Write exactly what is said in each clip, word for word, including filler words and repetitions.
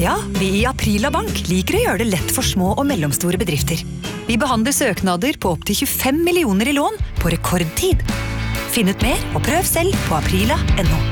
Ja, vi i Aprila Bank liker å gjøre det lett for små og mellomstore bedrifter. Vi behandler søknader på opp til tjuefem millioner i lån på rekordtid. Finn ut mer og prøv selv på aprila punktum no.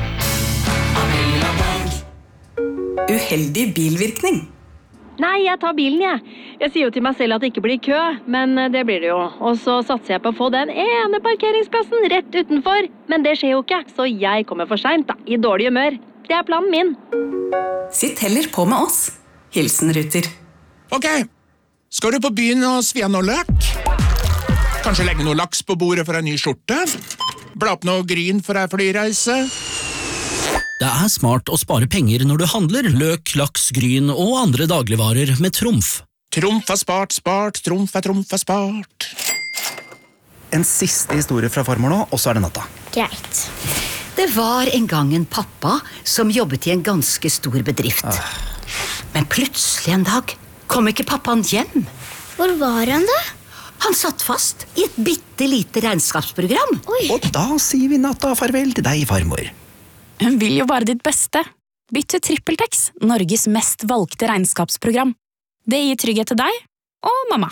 Uheldig bilvirkning. Nei, jeg tar bilen, jeg. Jeg sier jo til meg selv at det ikke blir kø, men det blir det jo. Og så satser jeg på å få den ene parkeringsplassen rett utenfor. Men det skjer jo ikke, så jeg kommer for sent da, i dårlig humør. Det er planen min. Sitt heller på med oss. Hilsen Ruter. Ok, skal du på byen og svia noe løk? Kanskje legge noe laks på bordet for en ny skjorte? Bla opp noe gryn for en flyreise? Det er smart å spare penger når du handler løk, laks, gryn og andre dagligvarer med Trumf. Trumf er spart, spart, Trumf er Trumf er spart. En siste historie fra farmor nå, og så er det natta. Greit. Det var en gang en pappa som jobbet i en ganske stor bedrift. Ah. Men plutselig en dag kom ikke pappaen hjem. Hvor var han da? Han satt fast i et bitte lite regnskapsprogram. Oi. Og da sier vi natta farvel til deg, farmor. Hun vil jo bare ditt beste. Bytt til TrippelTex, Norges mest valgte regnskapsprogram. Det gir trygghet til deg og mamma.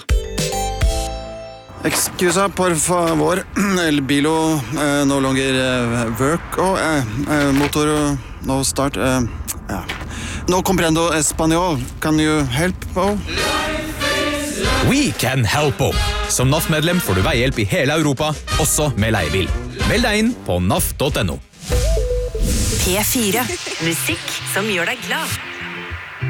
Excusa, por favor. El bilo eh, no longer eh, work. Oh, eh, eh, motor no start. Eh, ja. No comprendo español. Can you help? Oh? We can help. Som N A F-medlem får du veihjelp i hele Europa, også med leiebil. Meld deg inn på N A F punktum no. P fire. Musikk som gjør deg glad.